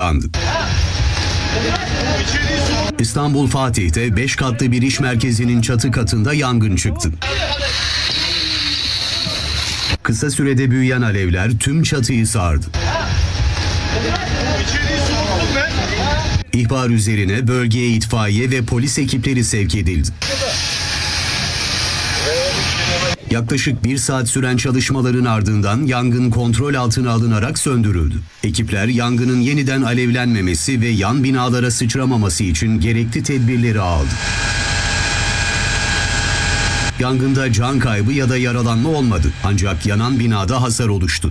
yaşandı. İstanbul Fatih'te 5 katlı bir iş merkezinin çatı katında yangın çıktı. Kısa sürede büyüyen alevler tüm çatıyı sardı. İhbar üzerine bölgeye itfaiye ve polis ekipleri sevk edildi. Yaklaşık 1 saat süren çalışmaların ardından yangın kontrol altına alınarak söndürüldü. Ekipler yangının yeniden alevlenmemesi ve yan binalara sıçramaması için gerekli tedbirleri aldı. Yangında can kaybı ya da yaralanma olmadı, ancak yanan binada hasar oluştu.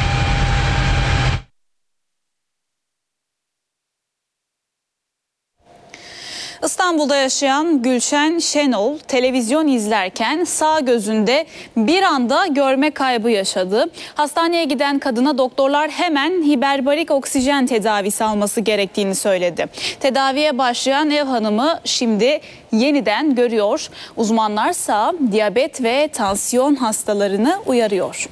İstanbul'da yaşayan Gülşen Şenol televizyon izlerken sağ gözünde bir anda görme kaybı yaşadı. Hastaneye giden kadına doktorlar hemen hiperbarik oksijen tedavisi alması gerektiğini söyledi. Tedaviye başlayan ev hanımı şimdi yeniden görüyor. Uzmanlarsa diyabet ve tansiyon hastalarını uyarıyor.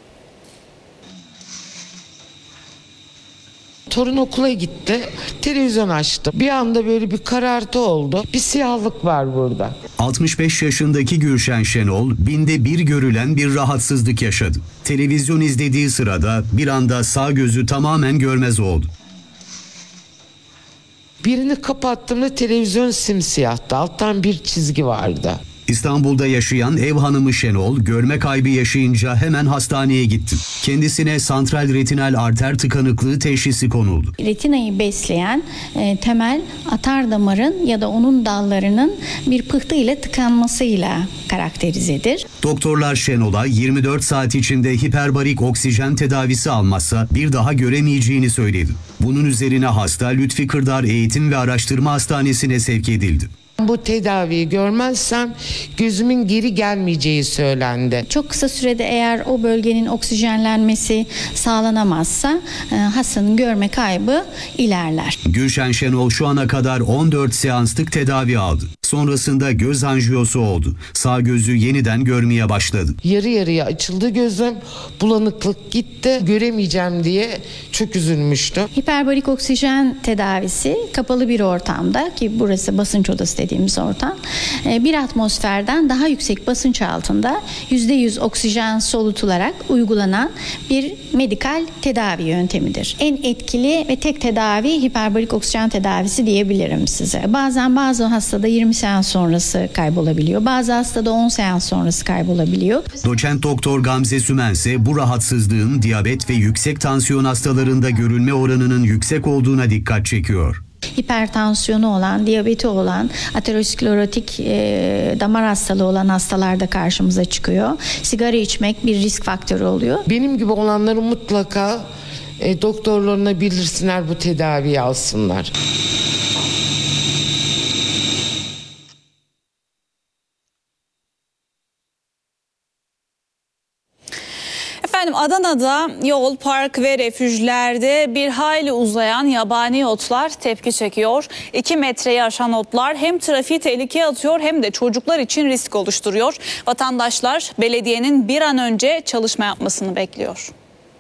Torun okula gitti, televizyon açtı. Bir anda böyle bir karartı oldu. Bir siyahlık var burada. 65 yaşındaki Gülşen Şenol, binde bir görülen bir rahatsızlık yaşadı. Televizyon izlediği sırada bir anda sağ gözü tamamen görmez oldu. Birini kapattığımda televizyon simsiyahtı. Alttan bir çizgi vardı. İstanbul'da yaşayan ev hanımı Şenol, görme kaybı yaşayınca hemen hastaneye gitti. Kendisine santral retinal arter tıkanıklığı teşhisi konuldu. Retinayı besleyen temel atar damarın ya da onun dallarının bir pıhtı ile tıkanmasıyla karakterizedir. Doktorlar Şenol'a 24 saat içinde hiperbarik oksijen tedavisi almazsa bir daha göremeyeceğini söyledi. Bunun üzerine hasta Lütfi Kırdar Eğitim ve Araştırma Hastanesi'ne sevk edildi. Bu tedaviyi görmezsem gözümün geri gelmeyeceği söylendi. Çok kısa sürede eğer o bölgenin oksijenlenmesi sağlanamazsa hastanın görme kaybı ilerler. Gülşen Şenol şu ana kadar 14 seanslık tedavi aldı. Sonrasında göz anjiyosu oldu. Sağ gözü yeniden görmeye başladı. Yarı yarıya açıldı gözüm, bulanıklık gitti, göremeyeceğim diye çok üzülmüştüm. Hiperbarik oksijen tedavisi kapalı bir ortamda, ki burası basınç odası dediğimiz ortam, bir atmosferden daha yüksek basınç altında %100 oksijen solutularak uygulanan bir medikal tedavi yöntemidir. En etkili ve tek tedavi hiperbarik oksijen tedavisi diyebilirim size. Bazen bazı hastada 20 seans sonrası kaybolabiliyor. Bazı hastada 10 seans sonrası kaybolabiliyor. Doçent Doktor Gamze Sümen ise bu rahatsızlığın diyabet ve yüksek tansiyon hastalarında görülme oranının yüksek olduğuna dikkat çekiyor. Hipertansiyonu olan, diyabeti olan, aterosklerotik damar hastalığı olan hastalarda karşımıza çıkıyor. Sigara içmek bir risk faktörü oluyor. Benim gibi olanları mutlaka doktorlarına bildirsinler, bu tedaviyi alsınlar. Efendim, Adana'da yol, park ve refüjlerde bir hayli uzayan yabani otlar tepki çekiyor. 2 metreyi aşan otlar hem trafiği tehlikeye atıyor hem de çocuklar için risk oluşturuyor. Vatandaşlar belediyenin bir an önce çalışma yapmasını bekliyor.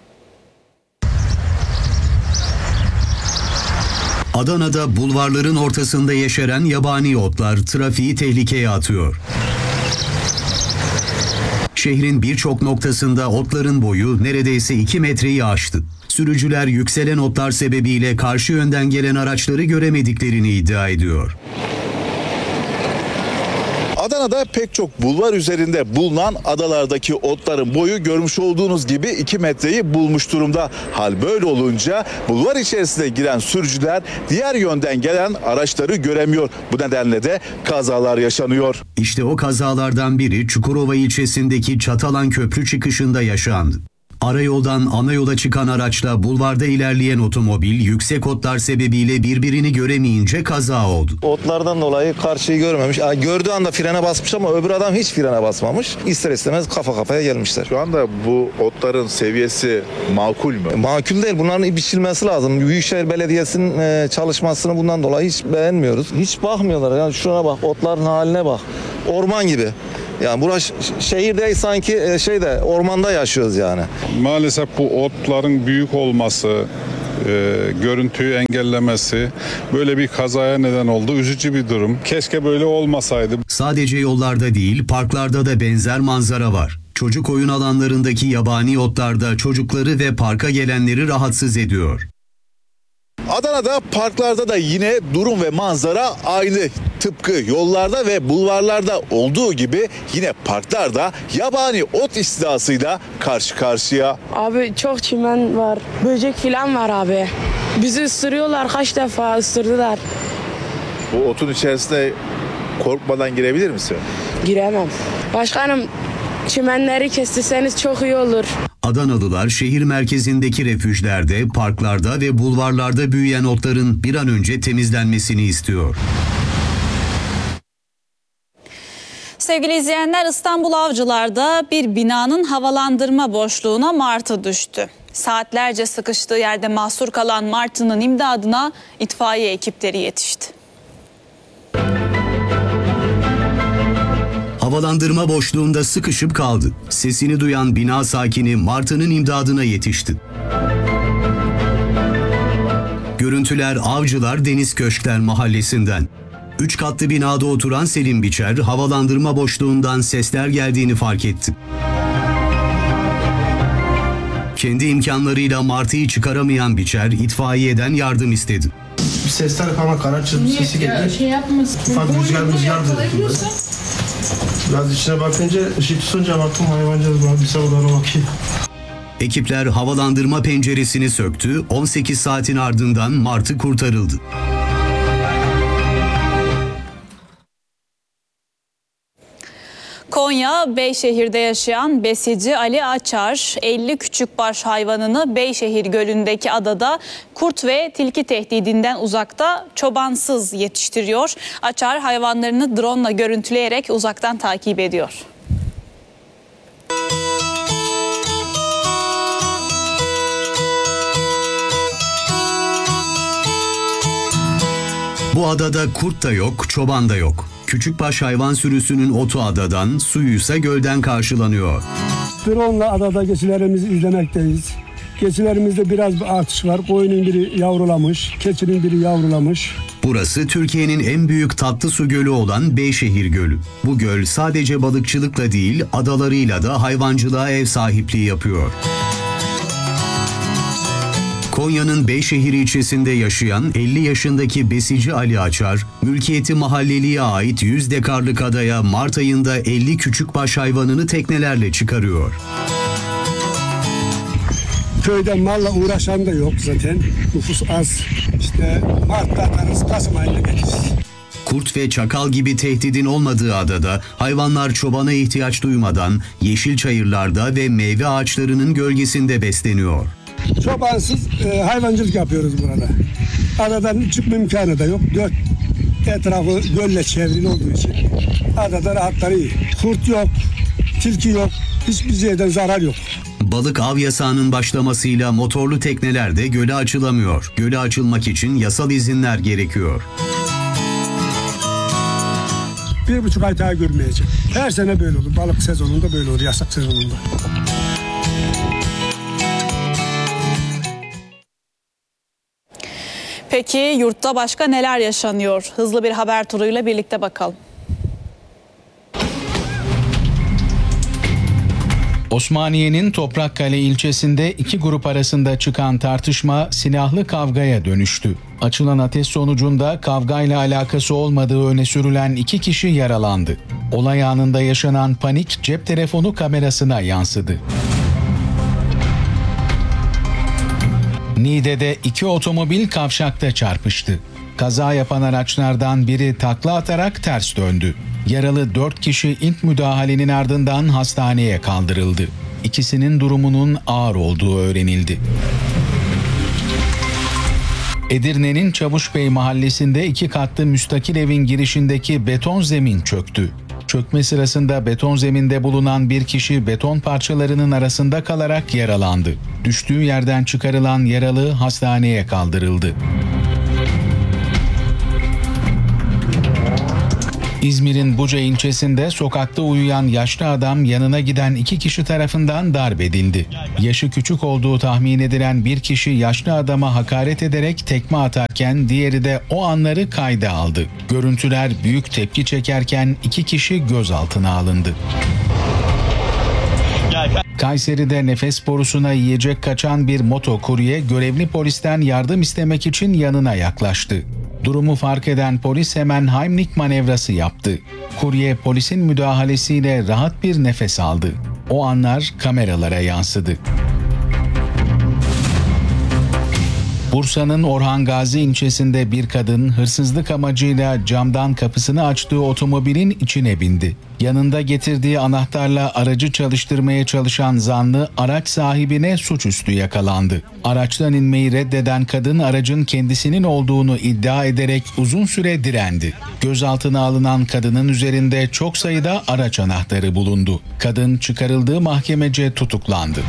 Adana'da bulvarların ortasında yeşeren yabani otlar trafiği tehlikeye atıyor. Şehrin birçok noktasında otların boyu neredeyse 2 metreyi aştı. Sürücüler yükselen otlar sebebiyle karşı yönden gelen araçları göremediklerini iddia ediyor. Adana'da pek çok bulvar üzerinde bulunan adalardaki otların boyu görmüş olduğunuz gibi 2 metreyi bulmuş durumda. Hal böyle olunca bulvar içerisine giren sürücüler diğer yönden gelen araçları göremiyor. Bu nedenle de kazalar yaşanıyor. İşte o kazalardan biri Çukurova ilçesindeki Çatalan Köprü çıkışında yaşandı. Arayoldan ana yola çıkan araçla bulvarda ilerleyen otomobil yüksek otlar sebebiyle birbirini göremeyince kaza oldu. Otlardan dolayı karşıyı görmemiş. Gördüğü anda frene basmış ama öbür adam hiç frene basmamış. İster istemez kafa kafaya gelmişler. Şu anda bu otların seviyesi makul mü? Makul değil. Bunların biçilmesi lazım. Büyükşehir Belediyesi'nin çalışmasını bundan dolayı hiç beğenmiyoruz. Hiç bakmıyorlar. Yani şuna bak, otların haline bak. Orman gibi. Yani burası şehir değil, sanki ormanda yaşıyoruz yani. Maalesef bu otların büyük olması, görüntüyü engellemesi böyle bir kazaya neden oldu. Üzücü bir durum. Keşke böyle olmasaydı. Sadece yollarda değil, parklarda da benzer manzara var. Çocuk oyun alanlarındaki yabani otlarda çocukları ve parka gelenleri rahatsız ediyor. Adana'da parklarda da yine durum ve manzara aynı. Tıpkı yollarda ve bulvarlarda olduğu gibi yine parklarda yabani ot istilasıyla karşı karşıya. Abi çok çimen var, böcek falan var abi. Bizi ısırıyorlar, kaç defa ısırdılar. Bu otun içerisine korkmadan girebilir misin? Giremem. Başkanım, çimenleri kestirseniz çok iyi olur. Adanalılar şehir merkezindeki refüjlerde, parklarda ve bulvarlarda büyüyen otların bir an önce temizlenmesini istiyor. Sevgili izleyenler, İstanbul Avcılar'da bir binanın havalandırma boşluğuna martı düştü. Saatlerce sıkıştığı yerde mahsur kalan martının imdadına itfaiye ekipleri yetişti. Havalandırma boşluğunda sıkışıp kaldı. Sesini duyan bina sakini martının imdadına yetişti. Görüntüler Avcılar Deniz Köşkler mahallesinden. 3 katlı binada oturan Selim Biçer, havalandırma boşluğundan sesler geldiğini fark etti. Kendi imkanlarıyla martıyı çıkaramayan Biçer, itfaiyeden yardım istedi. Bir sesler falan kara çırpı sesi geldi. Ufak rüzgar dedi. Biraz içine bakınca, ışık tutunca baktım hayvancağız bana bir sabahlara bakıyor. Ekipler havalandırma penceresini söktü, 18 saatin ardından martı kurtarıldı. Konya Beyşehir'de yaşayan besici Ali Açar, 50 küçükbaş hayvanını Beyşehir Gölü'ndeki adada kurt ve tilki tehdidinden uzakta çobansız yetiştiriyor. Açar hayvanlarını drone'la görüntüleyerek uzaktan takip ediyor. Bu adada kurt da yok, çoban da yok. Küçükbaş hayvan sürüsünün otu adadan, suyuysa gölden karşılanıyor. Drone'la adada keçilerimizi izlemekteyiz. Keçilerimizde biraz bir artış var. Koyunun biri yavrulamış, keçinin biri yavrulamış. Burası Türkiye'nin en büyük tatlı su gölü olan Beyşehir Gölü. Bu göl sadece balıkçılıkla değil, adalarıyla da hayvancılığa ev sahipliği yapıyor. Konya'nın Beyşehir ilçesinde yaşayan 50 yaşındaki besici Ali Açar, mülkiyeti mahalleliye ait 100 dekarlık adaya Mart ayında 50 küçükbaş hayvanını teknelerle çıkarıyor. Köyde malla uğraşan da yok zaten. Nüfus az. İşte Mart'ta atarız, Kasım ayında geliriz. Kurt ve çakal gibi tehdidin olmadığı adada hayvanlar çobana ihtiyaç duymadan yeşil çayırlarda ve meyve ağaçlarının gölgesinde besleniyor. Çobansız hayvancılık yapıyoruz burada. Adadan çıkma imkanı da yok. Dört etrafı gölle çevrili olduğu için adada rahatları iyi. Kurt yok, tilki yok, hiçbir şeyden zarar yok. Balık av yasağının başlamasıyla motorlu tekneler de göle açılamıyor. Göle açılmak için yasal izinler gerekiyor. 1,5 ay daha görmeyecek. Her sene böyle olur. Balık sezonunda böyle olur, yasak sezonunda. Peki yurtta başka neler yaşanıyor? Hızlı bir haber turuyla birlikte bakalım. Osmaniye'nin Toprakkale ilçesinde iki grup arasında çıkan tartışma silahlı kavgaya dönüştü. Açılan ateş sonucunda kavgayla alakası olmadığı öne sürülen 2 kişi yaralandı. Olay anında yaşanan panik cep telefonu kamerasına yansıdı. Niğde'de 2 otomobil kavşakta çarpıştı. Kaza yapan araçlardan biri takla atarak ters döndü. Yaralı 4 kişi ilk müdahalenin ardından hastaneye kaldırıldı. İkisinin durumunun ağır olduğu öğrenildi. Edirne'nin Çavuşbey mahallesinde 2 katlı müstakil evin girişindeki beton zemin çöktü. Çökme sırasında beton zeminde bulunan bir kişi beton parçalarının arasında kalarak yaralandı. Düştüğü yerden çıkarılan yaralı hastaneye kaldırıldı. İzmir'in Buca ilçesinde sokakta uyuyan yaşlı adam yanına giden 2 kişi tarafından darp edildi. Yaşı küçük olduğu tahmin edilen bir kişi yaşlı adama hakaret ederek tekme atarken diğeri de o anları kayda aldı. Görüntüler büyük tepki çekerken 2 kişi gözaltına alındı. Kayseri'de nefes borusuna yiyecek kaçan bir motokurye görevli polisten yardım istemek için yanına yaklaştı. Durumu fark eden polis hemen Heimlich manevrası yaptı. Kurye polisin müdahalesiyle rahat bir nefes aldı. O anlar kameralara yansıdı. Bursa'nın Orhan Gazi ilçesinde bir kadın hırsızlık amacıyla camdan kapısını açtığı otomobilin içine bindi. Yanında getirdiği anahtarla aracı çalıştırmaya çalışan zanlı araç sahibine suçüstü yakalandı. Araçtan inmeyi reddeden kadın aracın kendisinin olduğunu iddia ederek uzun süre direndi. Gözaltına alınan kadının üzerinde çok sayıda araç anahtarı bulundu. Kadın çıkarıldığı mahkemece tutuklandı.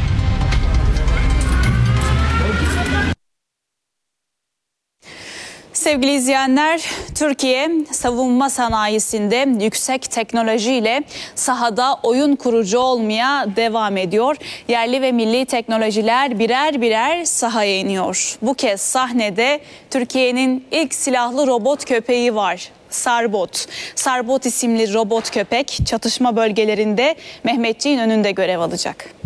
Sevgili izleyenler, Türkiye savunma sanayisinde yüksek teknolojiyle sahada oyun kurucu olmaya devam ediyor. Yerli ve milli teknolojiler birer birer sahaya iniyor. Bu kez sahnede Türkiye'nin ilk silahlı robot köpeği var. Sarbot. Sarbot isimli robot köpek çatışma bölgelerinde Mehmetçiğin önünde görev alacak.